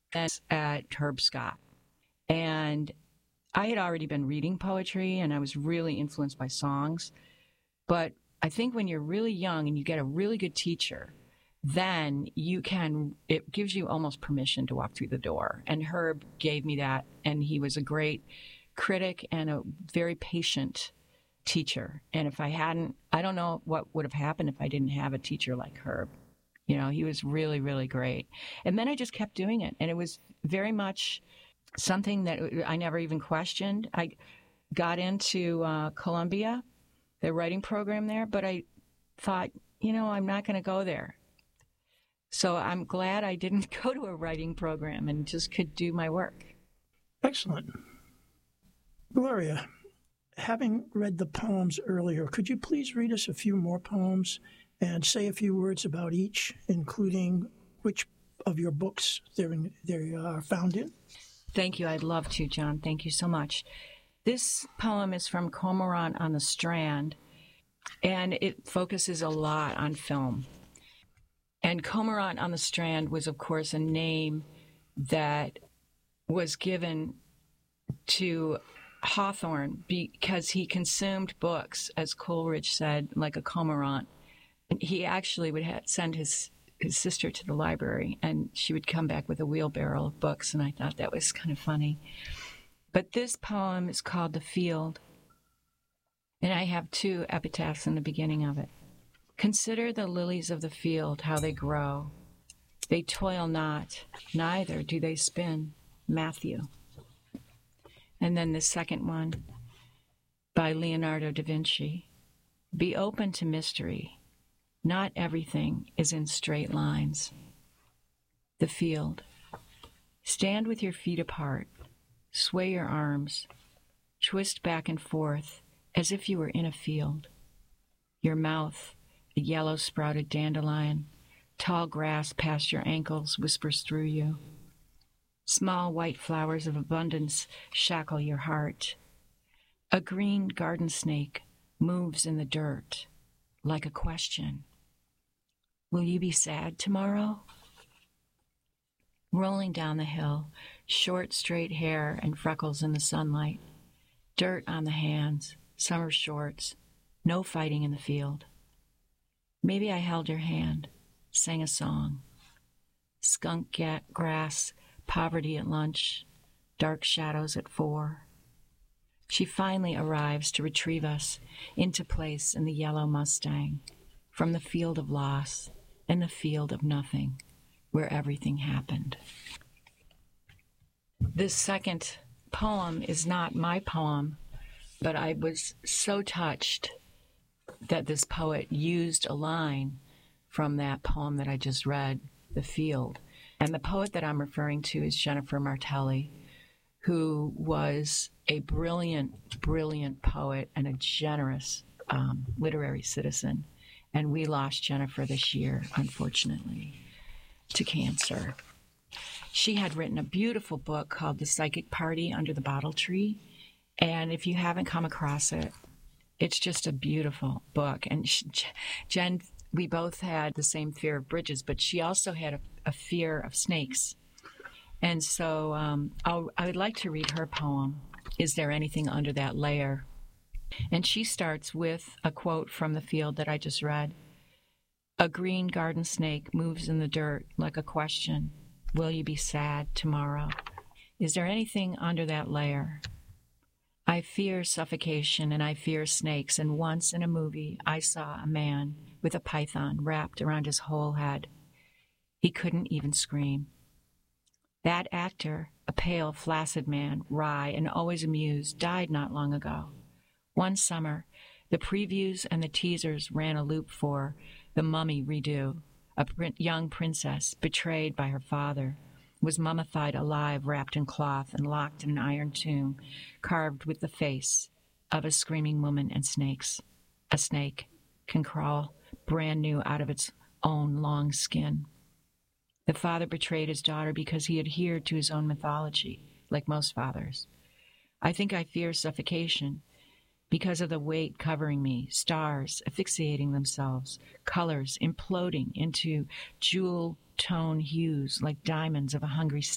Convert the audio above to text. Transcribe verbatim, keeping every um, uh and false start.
That's at Herb Scott. And I had already been reading poetry, and I was really influenced by songs. But I think when you're really young and you get a really good teacher, then you can, it gives you almost permission to walk through the door. And Herb gave me that, and he was a great critic and a very patient teacher. And if I hadn't, I don't know what would have happened if I didn't have a teacher like Herb. You know, he was really, really great. And then I just kept doing it. And it was very much something that I never even questioned. I got into uh, Columbia, the writing program there, but I thought, you know, I'm not going to go there. So I'm glad I didn't go to a writing program and just could do my work. Excellent. Gloria, having read the poems earlier, could you please read us a few more poems and say a few words about each, including which of your books they're in, they are found in? Thank you. I'd love to, John. Thank you so much. This poem is from Cormorant on the Strand, and it focuses a lot on film. And Cormorant on the Strand was, of course, a name that was given to Hawthorne because he consumed books, as Coleridge said, like a cormorant. He actually would have, send his, his sister to the library, and she would come back with a wheelbarrow of books, and I thought that was kind of funny. But this poem is called The Field, and I have two epitaphs in the beginning of it. Consider the lilies of the field, how they grow. They toil not, neither do they spin. Matthew. And then the second one by Leonardo da Vinci. Be open to mystery. Not everything is in straight lines. The field. Stand with your feet apart. Sway your arms. Twist back and forth as if you were in a field. Your mouth, a yellow-sprouted dandelion. Tall grass past your ankles whispers through you. Small white flowers of abundance shackle your heart. A green garden snake moves in the dirt like a question. Will you be sad tomorrow? Rolling down the hill, short, straight hair and freckles in the sunlight. Dirt on the hands, summer shorts, no fighting in the field. Maybe I held your hand, sang a song. Skunk gat grass, poverty at lunch, dark shadows at four. She finally arrives to retrieve us into place in the yellow Mustang, from the field of loss and the field of nothing, where everything happened. This second poem is not my poem, but I was so touched that this poet used a line from that poem that I just read, The Field. And the poet that I'm referring to is Jennifer Martelli, who was a brilliant, brilliant poet and a generous um, literary citizen. And we lost Jennifer this year, unfortunately, to cancer. She had written a beautiful book called The Psychic Party Under the Bottle Tree. And if you haven't come across it, it's just a beautiful book. And she, Jen, we both had the same fear of bridges, but she also had a, a fear of snakes. And so um, I'll, I would like to read her poem, Is There Anything Under That Layer? And she starts with a quote from The Field that I just read. A green garden snake moves in the dirt like a question. Will you be sad tomorrow? Is there anything under that layer? I fear suffocation and I fear snakes, and once in a movie I saw a man with a python wrapped around his whole head. He couldn't even scream. That actor, a pale, flaccid man, wry and always amused, died not long ago. One summer, the previews and the teasers ran a loop for The Mummy Redo. A young princess, betrayed by her father, was mummified alive, wrapped in cloth and locked in an iron tomb, carved with the face of a screaming woman and snakes. A snake can crawl brand new out of its own long skin. The father betrayed his daughter because he adhered to his own mythology, like most fathers. I think I fear suffocation because of the weight covering me, stars asphyxiating themselves, colors imploding into jewel tone hues like diamonds of a hungry